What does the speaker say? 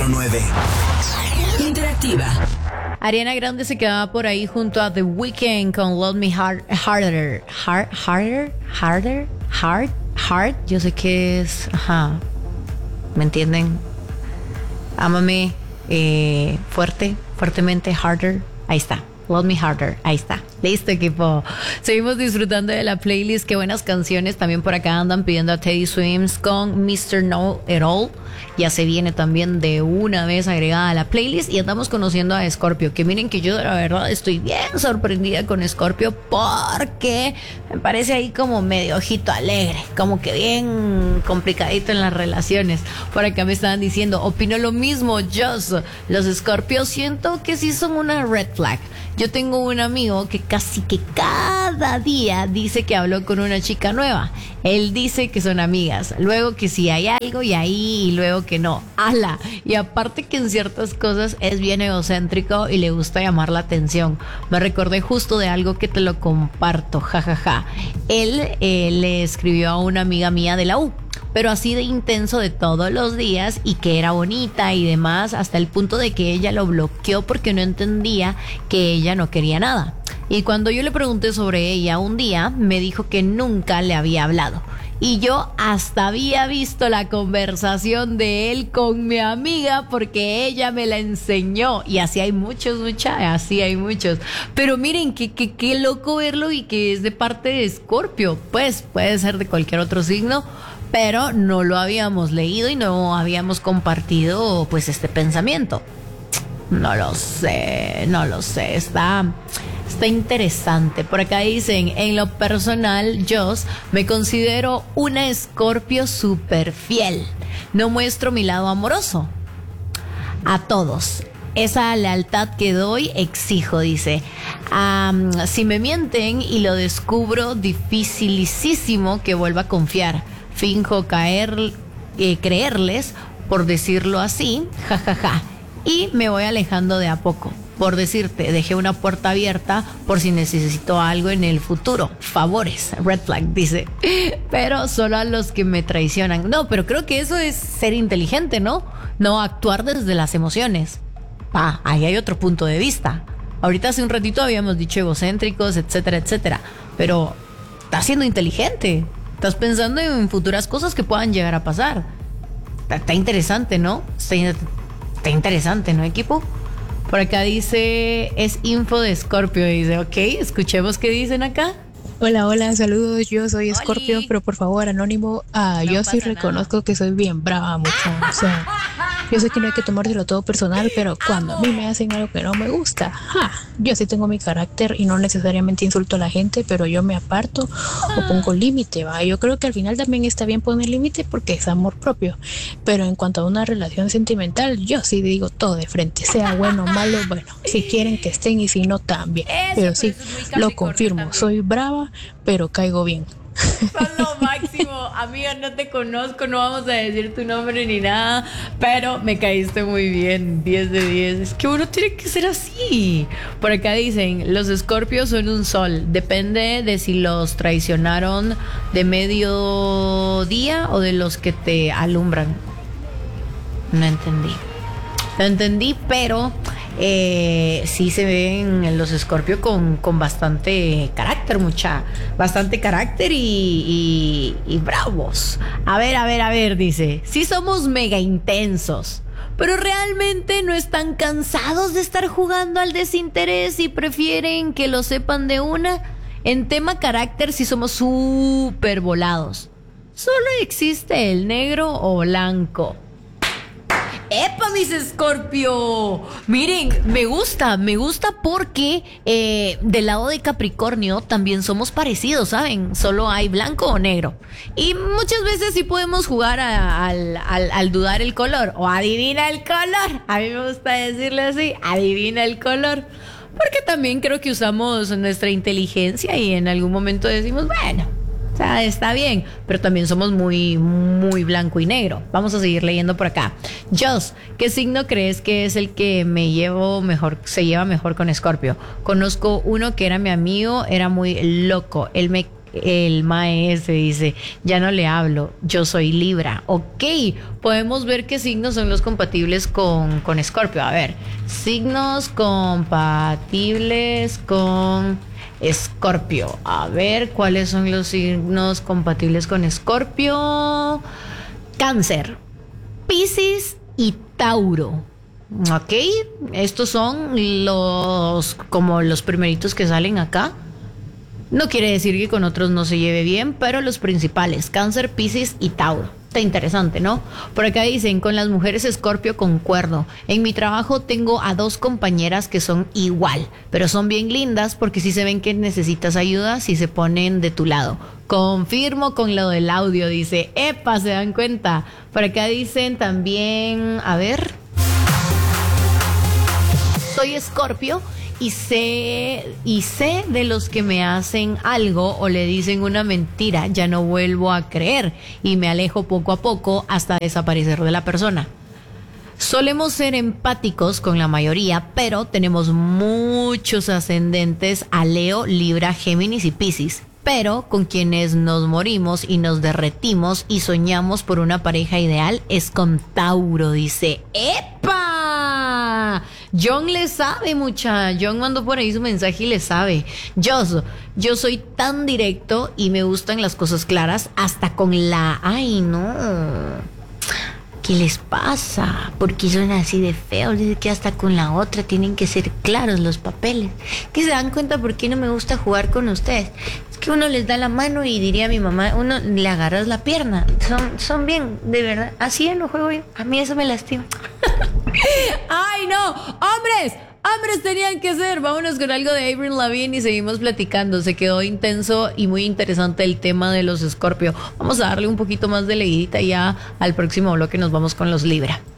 94.9. Interactiva. Ariana Grande se quedaba por ahí junto a The Weeknd con Love Me Harder. Hard. Yo sé que es... Ajá. ¿Me entienden? Ámame fuertemente, harder. Ahí está. Love Me Harder, ahí está. Listo, equipo. Seguimos disfrutando de la playlist. Qué buenas canciones. También por acá andan pidiendo a Teddy Swims con Mr. Know It All. Ya se viene también de una vez agregada a la playlist. Y andamos conociendo a Scorpio. Que miren que yo la verdad estoy bien sorprendida con Scorpio, porque me parece ahí como medio ojito alegre, como que bien complicadito en las relaciones. Por acá me estaban diciendo, opino lo mismo, Joss. Los Scorpios siento que sí son una red flag. Yo tengo un amigo que casi que cada día dice que habló con una chica nueva. Él dice que son amigas, luego que sí hay algo y ahí, y luego que no. ¡Hala! Y aparte que en ciertas cosas es bien egocéntrico y le gusta llamar la atención. Me recordé justo de algo que te lo comparto, jajaja. Él le escribió a una amiga mía de la U, pero así de intenso de todos los días y que era bonita y demás, hasta el punto de que ella lo bloqueó porque no entendía que ella no quería nada. Y cuando yo le pregunté sobre ella un día, me dijo que nunca le había hablado. Y yo hasta había visto la conversación de él con mi amiga porque ella me la enseñó. Y así hay muchos, así hay muchos. Pero miren, qué loco verlo y que es de parte de Scorpio. Pues puede ser de cualquier otro signo, pero no lo habíamos leído y no habíamos compartido pues este pensamiento. No lo sé, está interesante. Por acá dicen, en lo personal, yo me considero una Scorpio súper fiel. No muestro mi lado amoroso a todos. Esa lealtad que doy, exijo, dice. Si me mienten y lo descubro, dificilísimo que vuelva a confiar. Finjo creerles, por decirlo así, jajaja. Y me voy alejando de a poco. Por decirte, dejé una puerta abierta por si necesito algo en el futuro. Favores, red flag, dice. Pero solo a los que me traicionan. No, pero creo que eso es ser inteligente, ¿no? No actuar desde las emociones. Ahí hay otro punto de vista. Ahorita hace un ratito habíamos dicho egocéntricos, etcétera, etcétera. Pero estás siendo inteligente. Estás pensando en futuras cosas que puedan llegar a pasar. Está interesante, ¿no? Está interesante, ¿no, equipo? Por acá dice, es info de Scorpio. Dice, ok, escuchemos qué dicen acá. Hola, saludos, yo soy Scorpio, pero por favor, anónimo, yo sí reconozco que soy bien brava, mucho, o sea, yo sé que no hay que tomárselo todo personal, pero cuando a mí me hacen algo que no me gusta, yo sí tengo mi carácter y no necesariamente insulto a la gente, pero yo me aparto o pongo límite, yo creo que al final también está bien poner límite porque es amor propio, pero en cuanto a una relación sentimental, yo sí digo todo de frente, sea bueno o malo, bueno, si quieren que estén y si no también, pero sí, lo confirmo, soy brava, pero caigo bien. Son lo máximo, amiga, no te conozco, no vamos a decir tu nombre ni nada, pero me caíste muy bien, 10 de 10. Es que uno tiene que ser así. Por acá dicen, los Escorpios son un sol, depende de si los traicionaron de mediodía o de los que te alumbran. No entendí, pero sí se ven los Scorpio con bastante carácter, bastante carácter y bravos. A ver, dice, sí somos mega intensos, pero realmente no están cansados de estar jugando al desinterés y prefieren que lo sepan de una. En tema carácter sí somos súper volados. Solo existe el negro o blanco. ¡Epa, mis Scorpio! Miren, me gusta porque del lado de Capricornio también somos parecidos, ¿saben? Solo hay blanco o negro. Y muchas veces sí podemos jugar al dudar el color o adivina el color. A mí me gusta decirle así, adivina el color. Porque también creo que usamos nuestra inteligencia y en algún momento decimos, bueno, o sea, está bien, pero también somos muy, muy blanco y negro. Vamos a seguir leyendo por acá. Joss, ¿qué signo crees que es el que se lleva mejor con Scorpio? Conozco uno que era mi amigo, era muy loco. Él el maese dice, ya no le hablo, yo soy Libra. Ok, podemos ver qué signos son los compatibles con Escorpio. A ver, signos compatibles con Escorpio. A ver, ¿cuáles son los signos compatibles con Escorpio? Cáncer, Piscis y Tauro. Ok, estos son como los primeritos que salen acá. No quiere decir que con otros no se lleve bien, pero los principales, Cáncer, Piscis y Tauro. Está interesante, ¿no? Por acá dicen, con las mujeres Escorpio concuerdo. En mi trabajo tengo a 2 compañeras que son igual, pero son bien lindas porque si se ven que necesitas ayuda, si se ponen de tu lado. Confirmo con lo del audio, dice, ¡epa! ¿Se dan cuenta? Por acá dicen también, a ver, soy Escorpio y sé de los que me hacen algo o le dicen una mentira, ya no vuelvo a creer y me alejo poco a poco hasta desaparecer de la persona. Solemos ser empáticos con la mayoría, pero tenemos muchos ascendentes a Leo, Libra, Géminis y Piscis. Pero con quienes nos morimos y nos derretimos y soñamos por una pareja ideal es con Tauro, dice. ¡Epa! John le sabe, mucha. John mandó por ahí su mensaje y le sabe. Yo soy tan directo y me gustan las cosas claras hasta con la... ¡Ay, no! ¿Qué les pasa? ¿Por qué son así de feos? Dice que hasta con la otra tienen que ser claros los papeles. ¿Que se dan cuenta por qué no me gusta jugar con ustedes? Es que uno les da la mano y diría a mi mamá, uno le agarras la pierna. Son bien, de verdad. Así no juego yo. A mí eso me lastima. ¡Ay, no! ¡Hombres! ¡Hombres tenían que ser! Vámonos con algo de Avril Lavigne y seguimos platicando. Se quedó intenso y muy interesante el tema de los Escorpio. Vamos a darle un poquito más de leidita ya al próximo bloque. Nos vamos con los Libra.